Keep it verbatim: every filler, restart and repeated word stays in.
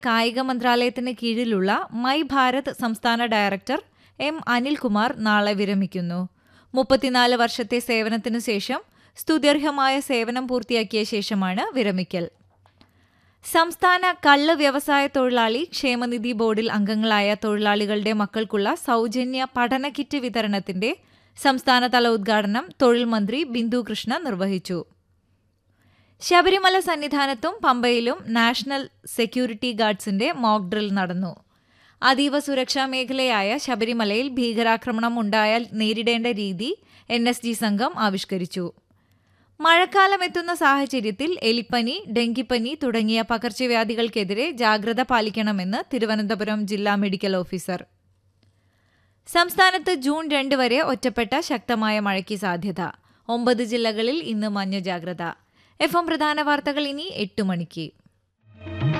കായിക മന്ത്രാലയത്തിന് കീഴിലുള്ള മൈ ഭാരത് സംസ്ഥാന ഡയറക്ടർ എം അനിൽകുമാർ നാളെ വിരമിക്കുന്നു. മുപ്പത്തിനാല് വർഷത്തെ സേവനത്തിനു ശേഷം സ്തുത്യർഹമായ സേവനം പൂർത്തിയാക്കിയ ശേഷമാണ് വിരമിക്കൽ. സംസ്ഥാന കള്ള് വ്യവസായ തൊഴിലാളി ക്ഷേമനിധി ബോർഡിൽ അംഗങ്ങളായ തൊഴിലാളികളുടെ മക്കൾക്കുള്ള സൗജന്യ പഠന കിറ്റ് വിതരണത്തിന്റെ സംസ്ഥാനതല ഉദ്ഘാടനം തൊഴിൽ മന്ത്രി ബിന്ദു കൃഷ്ണ നിർവഹിച്ചു. ശബരിമല സന്നിധാനത്തും പമ്പയിലും നാഷണൽ സെക്യൂരിറ്റി ഗാർഡ്സിന്റെ മോക്ക് ഡ്രിൽ നടന്നു. അതീവ സുരക്ഷാ മേഖലയായ ശബരിമലയിൽ ഭീകരാക്രമണം ഉണ്ടായാൽ നേരിടേണ്ട രീതി എൻ എസ് ജി സംഘം ആവിഷ്കരിച്ചു. മഴക്കാലം എത്തുന്ന സാഹചര്യത്തിൽ എലിപ്പനി, ഡെങ്കിപ്പനി തുടങ്ങിയ പകർച്ചവ്യാധികൾക്കെതിരെ ജാഗ്രത പാലിക്കണമെന്ന് തിരുവനന്തപുരം ജില്ലാ മെഡിക്കൽ ഓഫീസർ. സംസ്ഥാനത്ത് ജൂൺ രണ്ട് വരെ ഒറ്റപ്പെട്ട ശക്തമായ മഴയ്ക്ക് സാധ്യത. ഒമ്പത് ജില്ലകളിൽ ഇന്ന് മഞ്ഞ ജാഗ്രത. എഫ് എം പ്രധാന വാർത്തകൾ ഇനി എട്ട് മണിക്ക്.